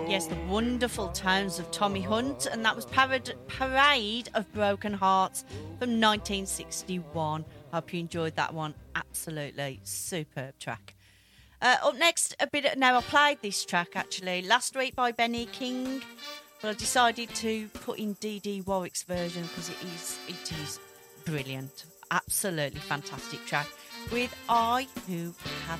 Yes, the wonderful tones of Tommy Hunt, and that was Parade of Broken Hearts from 1961. Hope you enjoyed that one. Absolutely superb track. Up next, now I played this track actually last week by Benny King, but I decided to put in Dee Dee Warwick's version because it is brilliant. Absolutely fantastic track with I Who Have